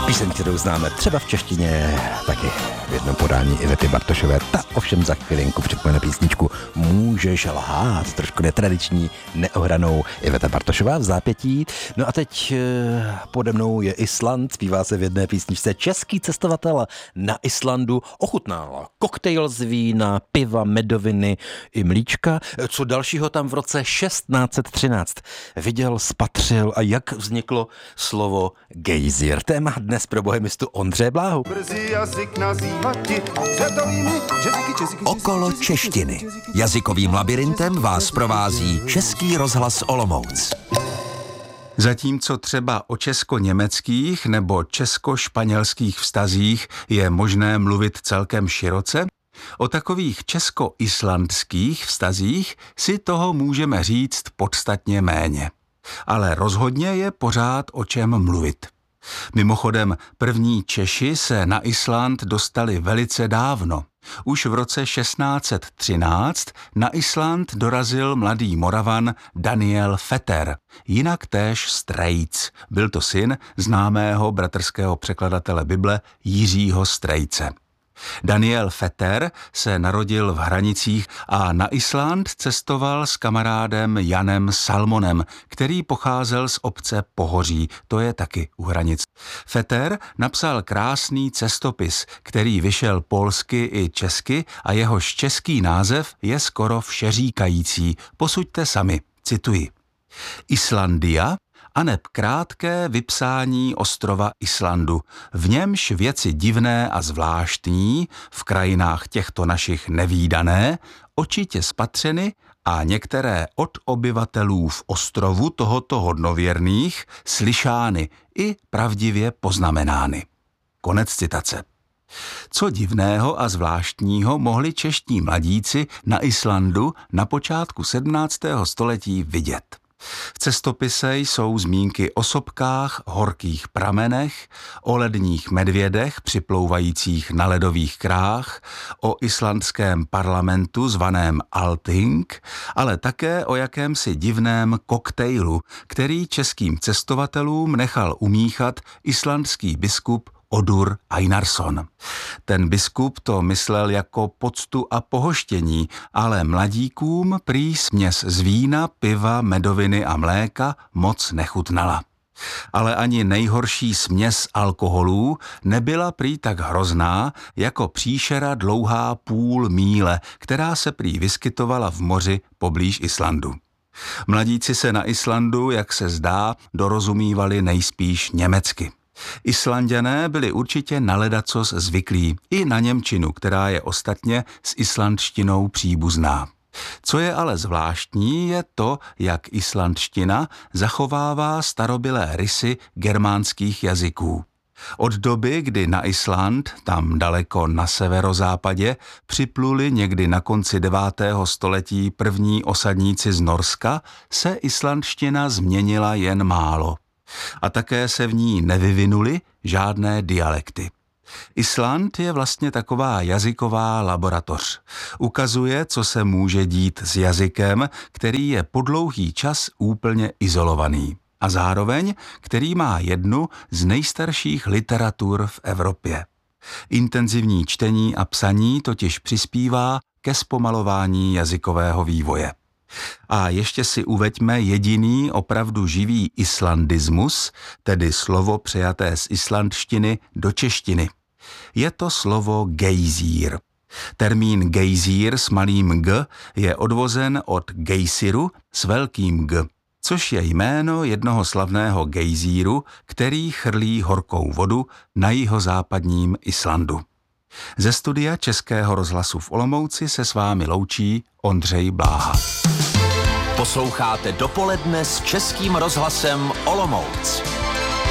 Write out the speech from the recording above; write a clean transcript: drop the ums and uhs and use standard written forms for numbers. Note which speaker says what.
Speaker 1: Píseň, kterou známe třeba v češtině, taky v jednom podání Ivety Bartošové. Ta ovšem za chvilinku připomene písničku Můžeš lhát, trošku netradiční, neohranou Iveta Bartošová v zápětí. No a teď pode mnou je Island, zpívá se v jedné písničce. Český cestovatel na Islandu ochutnal koktejl z vína, piva, medoviny i mlíčka. Co dalšího tam v roce 1613 viděl, spatřil a jak vzniklo slovo gejzír. Téma dnes pro bohemistu Ondřeje Bláhu.
Speaker 2: Okolo češtiny. Jazykovým labirintem vás provází Český rozhlas Olomouc.
Speaker 3: Zatímco třeba o česko-německých nebo česko-španělských vztazích je možné mluvit celkem široce, o takových česko-islandských vztazích si toho můžeme říct podstatně méně. Ale rozhodně je pořád o čem mluvit. Mimochodem, první Češi se na Island dostali velice dávno. Už v roce 1613 na Island dorazil mladý Moravan Daniel Vetter, jinak též Strejc. Byl to syn známého bratrského překladatele Bible Jiřího Strejce. Daniel Vetter se narodil v Hranicích a na Island cestoval s kamarádem Janem Salmonem, který pocházel z obce Pohoří, to je taky u Hranic. Vetter napsal krásný cestopis, který vyšel polsky i česky a jehož český název je skoro všeříkající. Posuďte sami, cituji. Islandia aneb krátké vypsání ostrova Islandu, v němž věci divné a zvláštní, v krajinách těchto našich nevídané, očitě spatřeny a některé od obyvatelů v ostrovu tohoto hodnověrných slyšány i pravdivě poznamenány. Konec citace. Co divného a zvláštního mohli čeští mladíci na Islandu na počátku 17. století vidět? V cestopise jsou zmínky o sopkách, horkých pramenech, o ledních medvědech připlouvajících na ledových krách, o islandském parlamentu zvaném Althing, ale také o jakémsi divném koktejlu, který českým cestovatelům nechal umíchat islandský biskup Odur Einarsson. Ten biskup to myslel jako poctu a pohoštění, ale mladíkům prý směs z vína, piva, medoviny a mléka moc nechutnala. Ale ani nejhorší směs alkoholů nebyla prý tak hrozná jako příšera dlouhá půl míle, která se prý vyskytovala v moři poblíž Islandu. Mladíci se na Islandu, jak se zdá, dorozumívali nejspíš německy. Islanďané byli určitě na ledacos zvyklí, i na němčinu, která je ostatně s islandštinou příbuzná. Co je ale zvláštní, je to, jak islandština zachovává starobylé rysy germánských jazyků. Od doby, kdy na Island, tam daleko na severozápadě, připluli někdy na konci 9. století první osadníci z Norska, se islandština změnila jen málo. A také se v ní nevyvinuly žádné dialekty. Island je vlastně taková jazyková laboratoř. Ukazuje, co se může dít s jazykem, který je po dlouhý čas úplně izolovaný. A zároveň, který má jednu z nejstarších literatur v Evropě. Intenzivní čtení a psaní totiž přispívá ke zpomalování jazykového vývoje. A ještě si uveďme jediný opravdu živý islandismus, tedy slovo přejaté z islandštiny do češtiny. Je to slovo gejzír. Termín gejzír s malým g je odvozen od gejsiru s velkým g, což je jméno jednoho slavného gejzíru, který chrlí horkou vodu na jihozápadním Islandu. Ze studia Českého rozhlasu v Olomouci se s vámi loučí Ondřej Bláha.
Speaker 2: Posloucháte Dopoledne s Českým rozhlasem Olomouc.